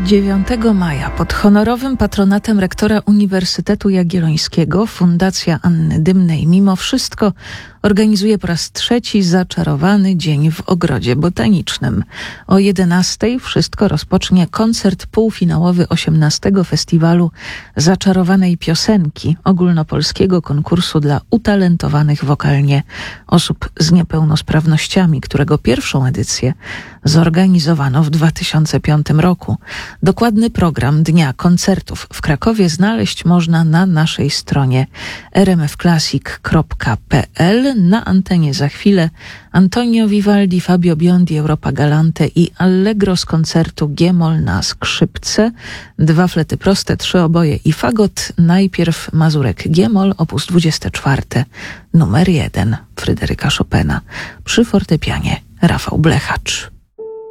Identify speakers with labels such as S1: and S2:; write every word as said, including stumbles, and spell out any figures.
S1: dziewiątego maja pod honorowym patronatem rektora Uniwersytetu Jagiellońskiego Fundacja Anny Dymnej mimo wszystko organizuje po raz trzeci zaczarowany dzień w Ogrodzie Botanicznym. O jedenastej wszystko rozpocznie koncert półfinałowy osiemnastego Festiwalu Zaczarowanej Piosenki, ogólnopolskiego konkursu dla utalentowanych wokalnie osób z niepełnosprawnościami, którego pierwszą edycję zorganizowano w dwa tysiące piątym roku. Dokładny program Dnia Koncertów w Krakowie znaleźć można na naszej stronie r m f classic kropka p l. Na antenie za chwilę Antonio Vivaldi, Fabio Biondi, Europa Galante i Allegro z koncertu G-moll na skrzypce, dwa flety proste, trzy oboje i fagot. Najpierw Mazurek G-moll, opus dwudziesty czwarty, numer jeden Fryderyka Chopina. Przy fortepianie Rafał Blechacz.